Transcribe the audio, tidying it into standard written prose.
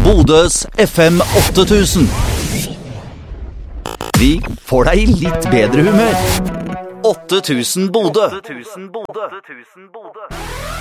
Bodøs FM 8000. Vi får deg i litt bedre humør. 8000 Bodø.